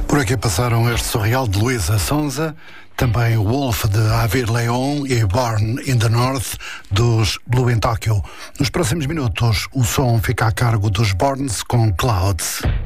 Por aqui passaram este Surreal de Luísa Sonza, também Wolf de Avril Lavigne e Born in the North dos Blue in Tokyo. Nos próximos minutos o som fica a cargo dos Borns com Clouds.